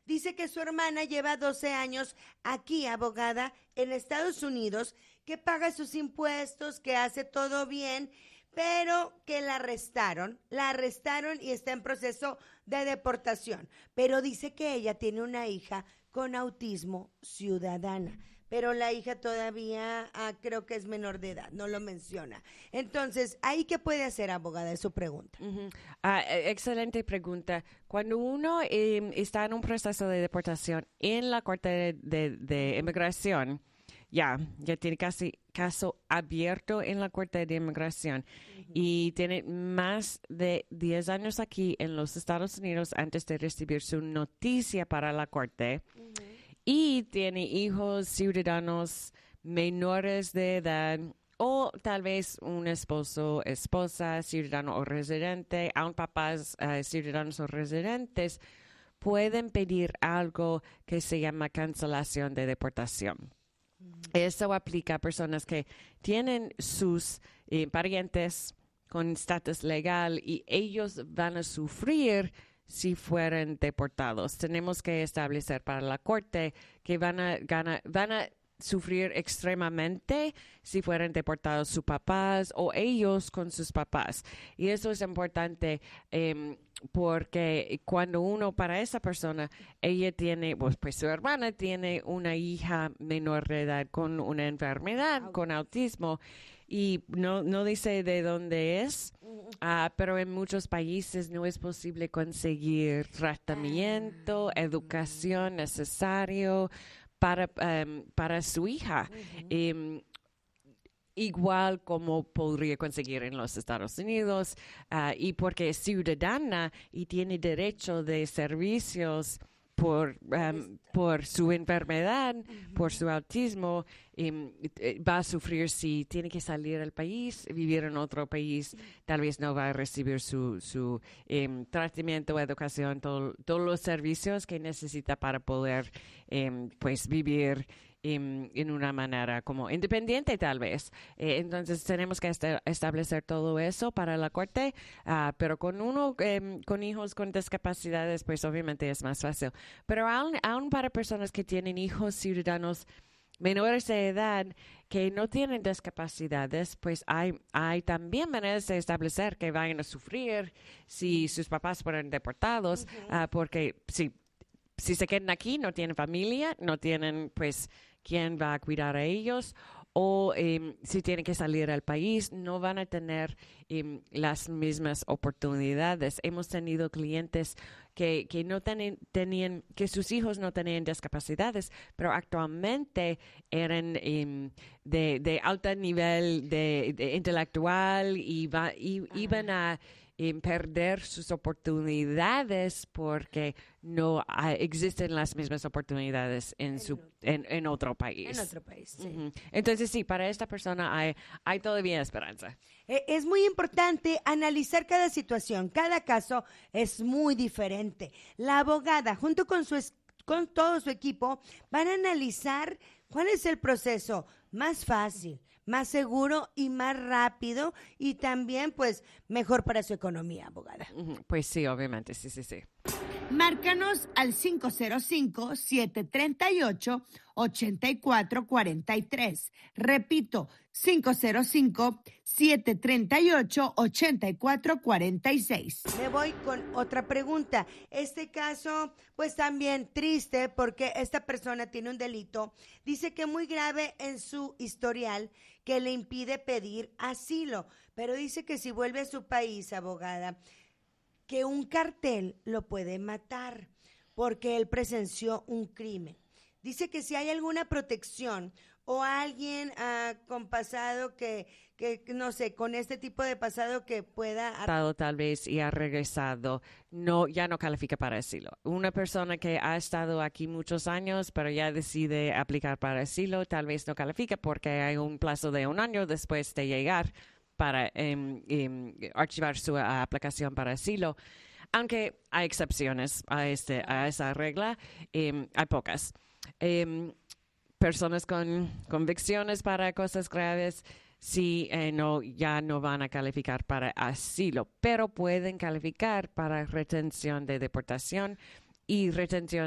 Dice que su hermana lleva 12 años aquí, abogada, en Estados Unidos, que paga sus impuestos, que hace todo bien, pero que la arrestaron y está en proceso de deportación. Pero dice que ella tiene una hija con autismo ciudadana, pero la hija todavía creo que es menor de edad, no lo menciona. Entonces, ¿ahí qué puede hacer, abogada? Es su pregunta. Ujú. Excelente pregunta. Cuando uno está en un proceso de deportación en la Corte de Inmigración, ya tiene casi caso abierto en la Corte de Inmigración y tiene más de 10 años aquí en los Estados Unidos antes de recibir su noticia para la Corte. Y tiene hijos ciudadanos menores de edad o tal vez un esposo, esposa, ciudadano o residente, aun papás ciudadanos o residentes, pueden pedir algo que se llama cancelación de deportación. Eso aplica a personas que tienen sus parientes con estatus legal y ellos van a sufrir si fueran deportados. Tenemos que establecer para la Corte que van a sufrir extremadamente si fueran deportados sus papás o ellos con sus papás. Y eso es importante porque cuando para esa persona, ella tiene, pues su hermana tiene una hija menor de edad con una enfermedad, con autismo, y no dice de dónde es, pero en muchos países no es posible conseguir tratamiento, educación necesario para su hija. Igual como podría conseguir en los Estados Unidos, y porque es ciudadana y tiene derecho de servicios por su enfermedad, por su autismo, va a sufrir si tiene que salir del país, vivir en otro país, tal vez no va a recibir su tratamiento, educación, todos los servicios que necesita para poder pues vivir en una manera como independiente tal vez. Entonces tenemos que establecer todo eso para la Corte, pero con hijos con discapacidades pues obviamente es más fácil. Pero aún para personas que tienen hijos ciudadanos menores de edad que no tienen discapacidades, pues hay también maneras de establecer que vayan a sufrir si sus papás fueron deportados, porque si se quedan aquí, no tienen familia, no tienen, pues, quién va a cuidar a ellos, o si tienen que salir al país, no van a tener las mismas oportunidades. Hemos tenido clientes que no tenían, que sus hijos no tenían discapacidades, pero actualmente eran de alto nivel de intelectual y iban a perder sus oportunidades porque no existen las mismas oportunidades en otro país. En otro país, sí. Entonces, sí, para esta persona hay todavía esperanza. Es muy importante analizar cada situación, cada caso es muy diferente. La abogada, junto con todo su equipo, van a analizar cuál es el proceso más fácil, más seguro y más rápido y también, pues, mejor para su economía, abogada. Pues sí, obviamente, sí. Márcanos al 505-738-8443. Repito, 505-738-8446. Me voy con otra pregunta. Este caso, pues también triste porque esta persona tiene un delito. Dice que muy grave en su historial que le impide pedir asilo. Pero dice que si vuelve a su país, abogada, que un cartel lo puede matar porque él presenció un crimen. Dice que si hay alguna protección o alguien con pasado que no sé, con este tipo de pasado que pueda... Tal vez y ha regresado, ya no califica para asilo. Una persona que ha estado aquí muchos años, pero ya decide aplicar para asilo, tal vez no califica porque hay un plazo de un año después de llegar para archivar su aplicación para asilo. Aunque hay excepciones a esa regla, hay pocas. Personas con convicciones para cosas graves sí, ya no van a calificar para asilo, pero pueden calificar para retención de deportación y retención